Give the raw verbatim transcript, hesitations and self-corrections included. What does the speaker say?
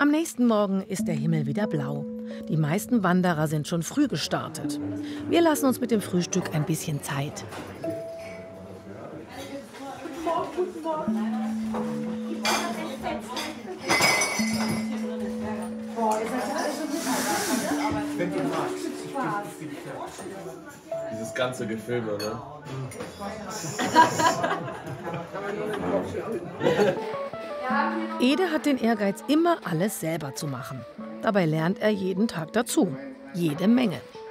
Am nächsten Morgen ist der Himmel wieder blau. Die meisten Wanderer sind schon früh gestartet. Wir lassen uns mit dem Frühstück ein bisschen Zeit. Guten Morgen, guten Morgen. Dieses ganze Gefilme, ne? Ede hat den Ehrgeiz, immer alles selber zu machen. Dabei lernt er jeden Tag dazu. Jede Menge.